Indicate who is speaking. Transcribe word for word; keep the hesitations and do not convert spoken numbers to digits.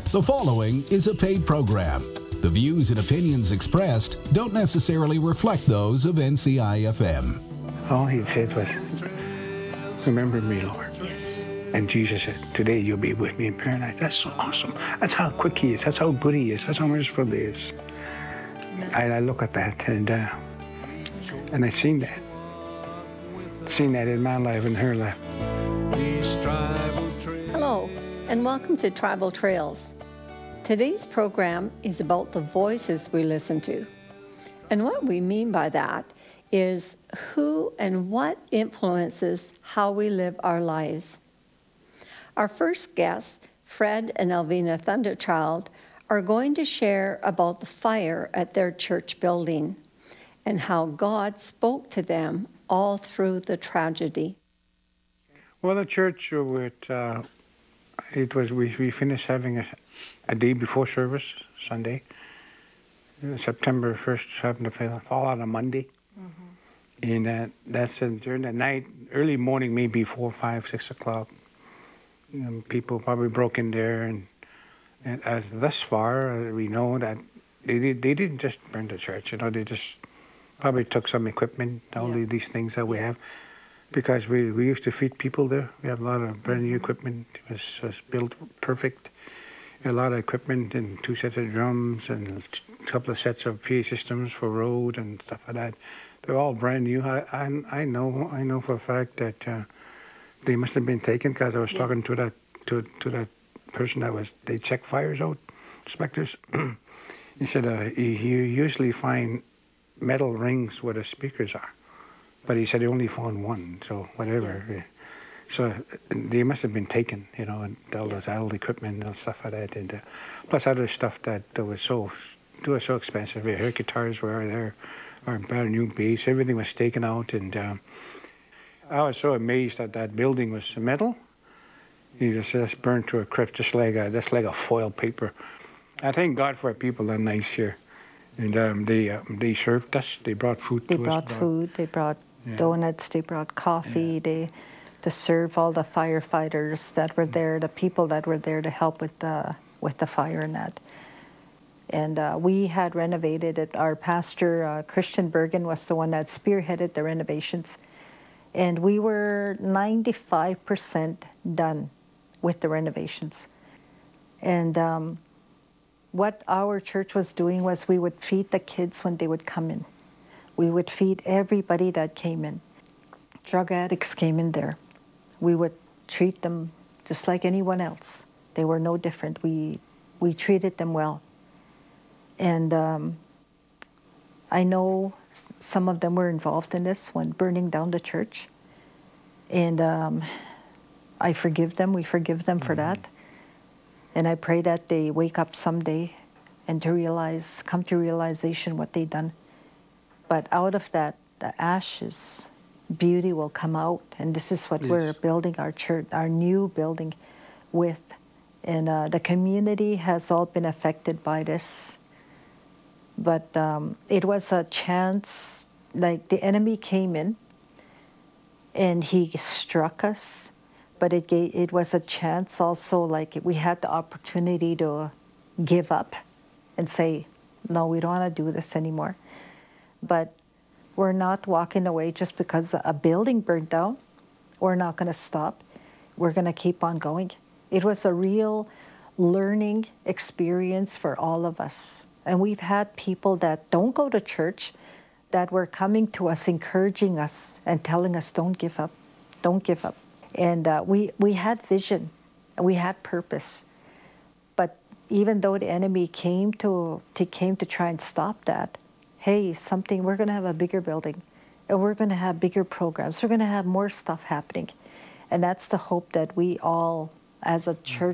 Speaker 1: The following is a paid program. The views and opinions expressed don't necessarily reflect those of N C I F M.
Speaker 2: All he said was, remember me, Lord.
Speaker 3: Yes.
Speaker 2: And Jesus said, today you'll be with me in paradise. That's so awesome. That's how quick he is. That's how good he is. That's how merciful he is. I, I look at that and uh, and I've seen that. Seen that in my life and her life.
Speaker 3: Hello, and welcome to Tribal Trails. Today's program is about the voices we listen to. And what we mean by that is who and what influences how we live our lives. Our first guests, Fred and Elvina Thunderchild, are going to share about the fire at their church building and how God spoke to them all through the tragedy.
Speaker 2: Well, the church, would, uh, it was, we, we finished having a, a day before service, Sunday. September first happened to fall out on Monday. Mm-hmm. And uh, that's uh, during the night, early morning, maybe four, five, six o'clock. You know, people probably broke in there, and, and uh, thus far uh, we know that they did, they didn't just burn the church. You know, they just probably took some equipment, all yeah. these things that we have, because we, we used to feed people there. We have a lot of brand new equipment. It was, was built perfect. A lot of equipment and two sets of drums and a couple of sets of P A systems for road and stuff like that. They're all brand new. I I, I know I know for a fact that uh, they must have been taken, because I was yeah. talking to that to to that person that was they check fires out, inspectors. He said uh, you usually find metal rings where the speakers are, but he said he only found one. So whatever. Yeah. So they must have been taken, you know, and all those old equipment and stuff like that, and uh, plus other stuff that, that was so, that was so expensive. Her guitars were there, our brand new bass, everything was taken out, and um, I was so amazed that that building was metal. You just just burned to a crisp, just like a just like a foil paper. I thank God for people that are nice here, and um, they uh, they served us. They brought food
Speaker 4: they
Speaker 2: to
Speaker 4: brought
Speaker 2: us. They
Speaker 4: brought food. They brought yeah. donuts. They brought coffee. Yeah. They. to serve all the firefighters that were there, the people that were there to help with the with the fire and that. And uh, we had renovated it. Our pastor, uh, Christian Bergen, was the one that spearheaded the renovations. And we were ninety-five percent done with the renovations. And um, what our church was doing was we would feed the kids when they would come in. We would feed everybody that came in. Drug addicts came in there. We would treat them just like anyone else. They were no different. We we treated them well. And um, I know s- some of them were involved in this when burning down the church. And um, I forgive them. We forgive them for mm-hmm. that. And I pray that they wake up someday and to realize, come to realization what they done. But out of that, the ashes, beauty will come out, and this is what yes. we're building our church, our new building with. And uh, the community has all been affected by this. But um, it was a chance, like the enemy came in and he struck us, but it gave, it was a chance also, like we had the opportunity to give up and say, no, we don't want to do this anymore. But we're not walking away just because a building burned down. We're not going to stop. We're going to keep on going. It was a real learning experience for all of us. And we've had people that don't go to church that were coming to us, encouraging us and telling us, don't give up, don't give up. And uh, we, we had vision, and we had purpose. But even though the enemy came to, to, came to try and stop that, hey, something, we're going to have a bigger building, and we're going to have bigger programs. We're going to have more stuff happening. And that's the hope that we all, as a church,